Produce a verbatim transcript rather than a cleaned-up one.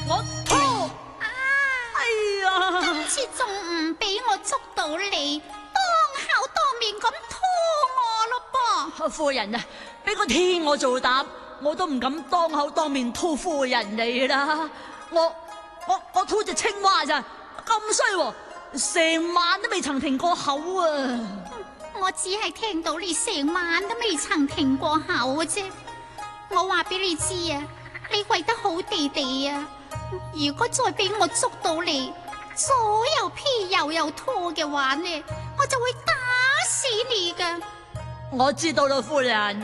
我拖。 啊！ 哎呀， 今次仲唔俾我捉到你，當口當面咁拖我咯噃！ 夫人啊，俾個天我做膽，我都唔敢當口當面拖夫人你啦。我我我拖隻青蛙咋，咁衰喎，成晚都未曾停過口啊！ 我只係聽到你成晚都未曾停過口啫。我話俾你知啊，你為得好地地啊！如果再俾我捉到你，左又劈右又拖嘅話呢，我就會打死你噶。 我知道啦，夫人。